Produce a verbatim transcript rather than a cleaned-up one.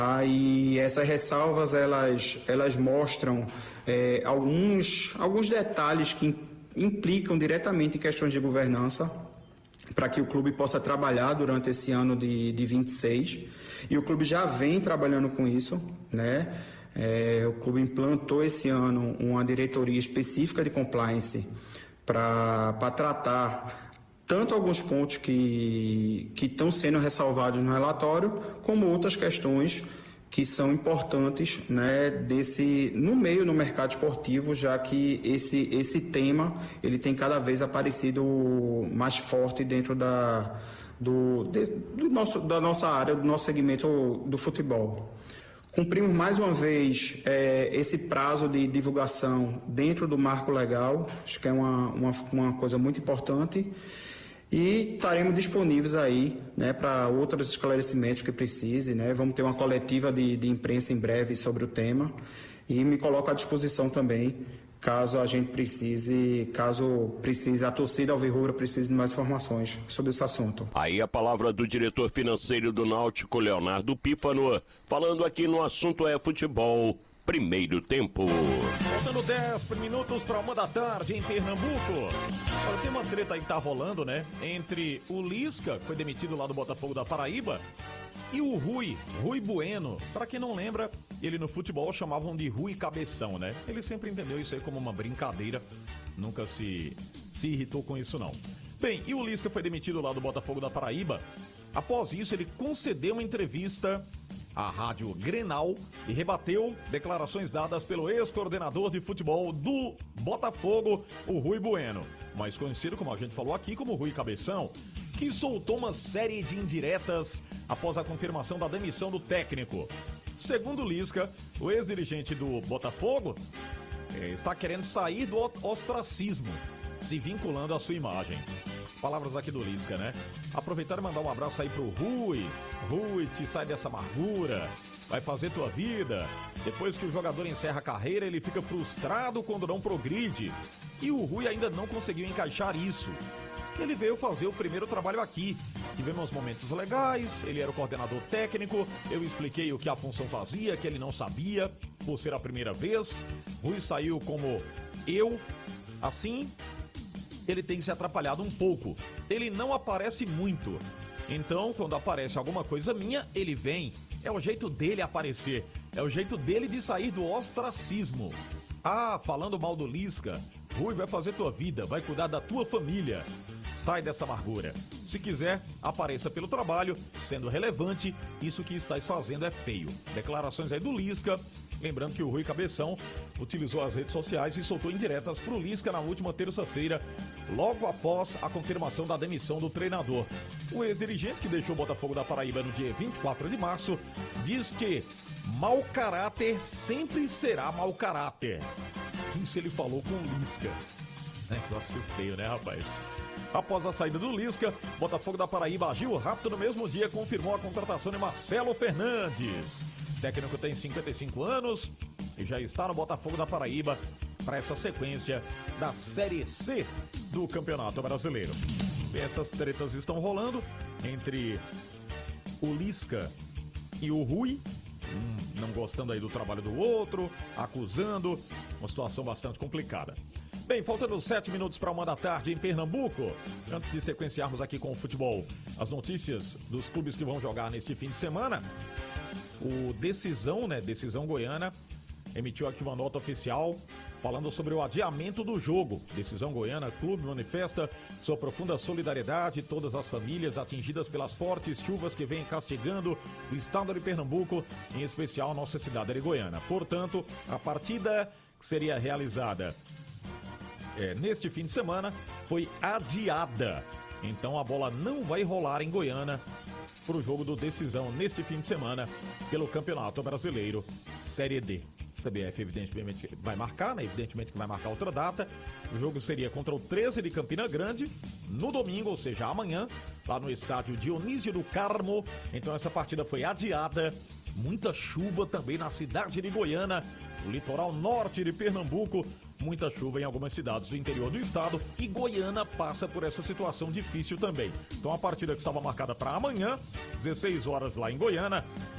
E essas ressalvas, elas, elas mostram é, alguns, alguns detalhes que implicam diretamente em questões de governança, para que o clube possa trabalhar durante esse ano de, de vinte e seis. E o clube já vem trabalhando com isso, né? É, o clube implantou esse ano uma diretoria específica de compliance para tratar tanto alguns pontos que que estão sendo ressalvados no relatório, como outras questões que são importantes, né, desse, no meio no mercado esportivo, já que esse, esse tema ele tem cada vez aparecido mais forte dentro da, do, de, do nosso, da nossa área, do nosso segmento do futebol. Cumprimos mais uma vez é, esse prazo de divulgação dentro do marco legal, acho que é uma, uma, uma coisa muito importante. E estaremos disponíveis aí, né, para outros esclarecimentos que precise, né? Vamos ter uma coletiva de, de imprensa em breve sobre o tema e me coloco à disposição também, caso a gente precise, caso precise, a torcida alvirrubra precise de mais informações sobre esse assunto. Aí a palavra do diretor financeiro do Náutico, Leonardo Pífano, falando aqui no assunto é futebol. Primeiro tempo. Faltando dez minutos para uma da tarde em Pernambuco. Olha, tem uma treta aí que tá rolando, né? Entre o Lisca, que foi demitido lá do Botafogo da Paraíba, e o Rui, Rui Bueno. Para quem não lembra, ele no futebol chamavam de Rui Cabeção, né? Ele sempre entendeu isso aí como uma brincadeira, nunca se, se irritou com isso não. Bem, e o Lisca foi demitido lá do Botafogo da Paraíba. Após isso, ele concedeu uma entrevista à Rádio Grenal e rebateu declarações dadas pelo ex-coordenador de futebol do Botafogo, o Rui Bueno, mais conhecido, como a gente falou aqui, como Rui Cabeção, que soltou uma série de indiretas após a confirmação da demissão do técnico. Segundo Lisca, o ex-dirigente do Botafogo eh, está querendo sair do ostracismo, se vinculando à sua imagem. Palavras aqui do Lisca, né? Aproveitar e mandar um abraço aí pro Rui. Rui, te sai dessa amargura. Vai fazer tua vida. Depois que o jogador encerra a carreira, ele fica frustrado quando não progride. E o Rui ainda não conseguiu encaixar isso. Ele veio fazer o primeiro trabalho aqui. Tivemos momentos legais, ele era o coordenador técnico, eu expliquei o que a função fazia, que ele não sabia, por ser a primeira vez. Rui saiu como eu, assim... ele tem se atrapalhado um pouco. Ele não aparece muito. Então, quando aparece alguma coisa minha, ele vem. É o jeito dele aparecer. É o jeito dele de sair do ostracismo. Ah, falando mal do Lisca, Rui vai fazer tua vida, vai cuidar da tua família. Sai dessa amargura. Se quiser, apareça pelo trabalho, sendo relevante, isso que estás fazendo é feio. Declarações aí do Lisca. Lembrando que o Rui Cabeção utilizou as redes sociais e soltou indiretas pro Lisca na última terça-feira, logo após a confirmação da demissão do treinador. O ex-dirigente, que deixou o Botafogo da Paraíba no dia vinte e quatro de março, diz que mau caráter sempre será mau caráter. Isso ele falou com o Lisca. Negócio feio, né, rapaz? Após a saída do Lisca, Botafogo da Paraíba agiu rápido no mesmo dia, confirmou a contratação de Marcelo Fernandes. O técnico tem cinquenta e cinco anos e já está no Botafogo da Paraíba para essa sequência da Série C do Campeonato Brasileiro. E essas tretas estão rolando entre o Lisca e o Rui, um não gostando aí do trabalho do outro, acusando, uma situação bastante complicada. Bem, faltando sete minutos para uma da tarde em Pernambuco. Antes de sequenciarmos aqui com o futebol as notícias dos clubes que vão jogar neste fim de semana, o Decisão, né, Decisão Goiana, emitiu aqui uma nota oficial falando sobre o adiamento do jogo. Decisão Goiana, clube manifesta sua profunda solidariedade a todas as famílias atingidas pelas fortes chuvas que vêm castigando o estado de Pernambuco, em especial a nossa cidade de Goiânia. Portanto, a partida que seria realizada É, neste fim de semana foi adiada. Então a bola não vai rolar em Goiânia para o jogo do Decisão neste fim de semana pelo Campeonato Brasileiro Série D. C B F evidentemente vai marcar, né? Evidentemente que vai marcar outra data. O jogo seria contra o treze de Campina Grande no domingo, ou seja, amanhã, lá no estádio Dionísio do Carmo. Então essa partida foi adiada. Muita chuva também na cidade de Goiânia, no litoral norte de Pernambuco. Muita chuva em algumas cidades do interior do estado e Goiânia passa por essa situação difícil também. Então a partida que estava marcada para amanhã, dezesseis horas lá em Goiânia,